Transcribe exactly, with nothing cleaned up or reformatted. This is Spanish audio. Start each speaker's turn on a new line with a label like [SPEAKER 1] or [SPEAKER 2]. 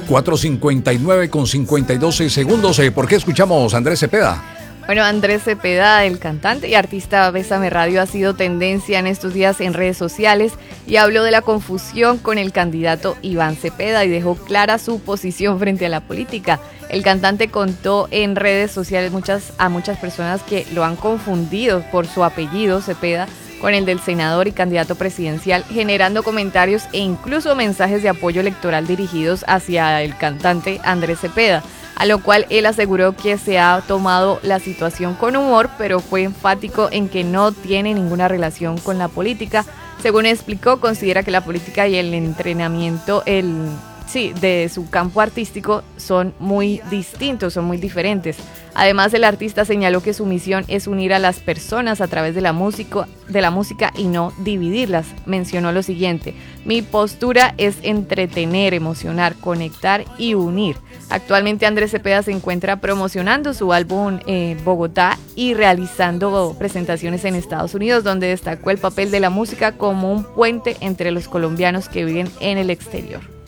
[SPEAKER 1] cuatro cincuenta y nueve con cincuenta y doce segundos. ¿Por qué escuchamos a Andrés Cepeda?
[SPEAKER 2] Bueno, Andrés Cepeda, el cantante y artista Bésame Radio, ha sido tendencia en estos días en redes sociales y habló de la confusión con el candidato Iván Cepeda y dejó clara su posición frente a la política. El cantante contó en redes sociales muchas, a muchas personas que lo han confundido por su apellido, Cepeda, con el del senador y candidato presidencial, generando comentarios e incluso mensajes de apoyo electoral dirigidos hacia el cantante Andrés Cepeda, a lo cual él aseguró que se ha tomado la situación con humor, pero fue enfático en que no tiene ninguna relación con la política. Según explicó, considera que la política y el entrenamiento, el sí, de su campo artístico son muy distintos, son muy diferentes. Además, el artista señaló que su misión es unir a las personas a través de la música, de la música y no dividirlas. Mencionó lo siguiente: mi postura es entretener, emocionar, conectar y unir. Actualmente Andrés Cepeda se encuentra promocionando su álbum en eh, Bogotá y realizando presentaciones en Estados Unidos, donde destacó el papel de la música como un puente entre los colombianos que viven en el exterior.